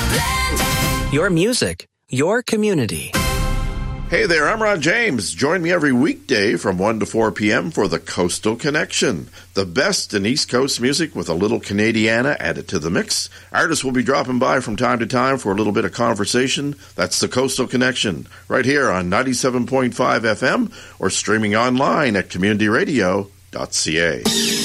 Your music, your community. Hey there, I'm Ron James. Join me every weekday from 1 to 4 p.m. for the Coastal Connection. The best in East Coast music with a little Canadiana added to the mix. Artists will be dropping by from time to time for a little bit of conversation. That's the Coastal Connection, right here on 97.5 FM or streaming online at communityradio.ca.